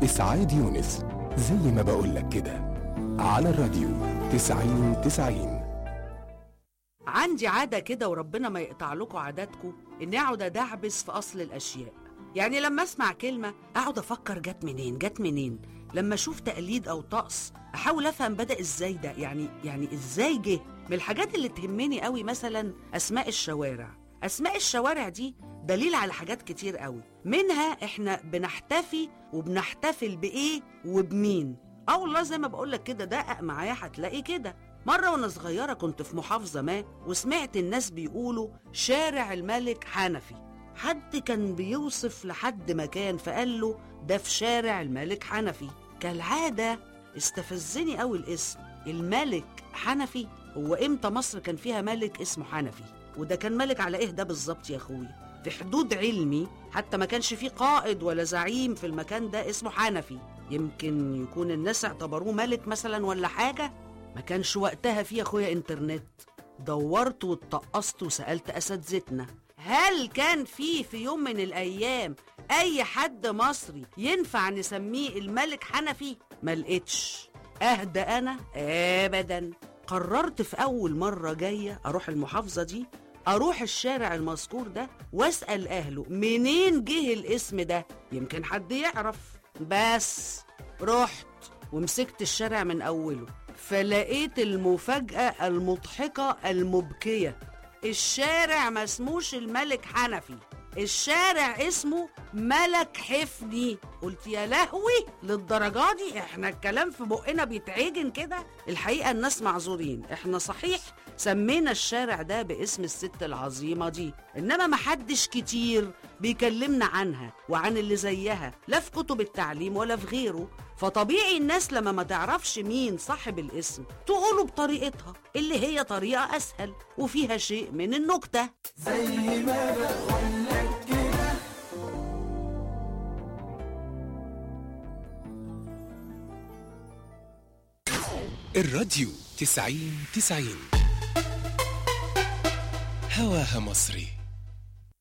إسعاد يونس، زي ما بقولك كده، على الراديو 90-90. عندي عادة كده وربنا ما يقطع لكم عاداتكم، إني أقعد أدعبس في أصل الأشياء. يعني لما أسمع كلمة أقعد أفكر جت منين. لما أشوف تقليد أو طقس أحاول أفهم بدأ إزاي ده، يعني إزاي جه. من الحاجات اللي تهمني قوي مثلا أسماء الشوارع دي دليل على حاجات كتير قوي. منها إحنا بنحتفي وبنحتفل بإيه وبمين. والله زي ما بقولك كده، دقق معايا هتلاقي كده. مرة وأنا صغيرة كنت في محافظة ما وسمعت الناس بيقولوا شارع الملك حنفي. حد كان بيوصف لحد مكان فقال له ده في شارع الملك حنفي. كالعادة استفزني قوي الاسم الملك حنفي. هو امتى مصر كان فيها ملك اسمه حنفي؟ وده كان ملك على ايه ده بالظبط يا اخويا؟ في حدود علمي حتى ما كانش فيه قائد ولا زعيم في المكان ده اسمه حنفي. يمكن يكون الناس اعتبروه ملك مثلا ولا حاجة. ما كانش وقتها فيه يا اخويا انترنت. دورت واتطقست وسألت اساتذتنا، هل كان في يوم من الايام اي حد مصري ينفع نسميه الملك حنفي؟ ما لقيتش. اهدى انا ابدا. قررت في اول مرة جاية اروح المحافظة دي، اروح الشارع المذكور ده واسأل اهله منين جه الاسم ده، يمكن حد يعرف. بس رحت ومسكت الشارع من اوله، فلقيت المفاجأة المضحكة المبكية. الشارع ما اسموش الملك حنفي، الشارع اسمه ملك حفني. قلت يا لهوي، للدرجة دي احنا الكلام في بقنا بيتعجن كده؟ الحقيقة الناس معذورين، احنا صحيح سمينا الشارع ده باسم الست العظيمة دي، انما محدش كتير بيكلمنا عنها وعن اللي زيها، لا في كتب التعليم ولا في غيره. فطبيعي الناس لما ما تعرفش مين صاحب الاسم تقوله بطريقتها اللي هي طريقة أسهل وفيها شيء من النكتة. زي ما بقولك كده. الراديو 90-90، هواها مصري.